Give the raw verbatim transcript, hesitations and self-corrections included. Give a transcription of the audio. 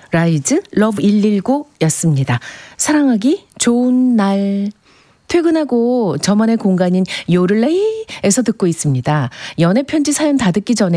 라이즈 러브 일일구였습니다. 사랑하기 좋은 날. 퇴근하고 저만의 공간인 요를레이에서 듣고 있습니다. 연애 편지 사연 다 듣기 전에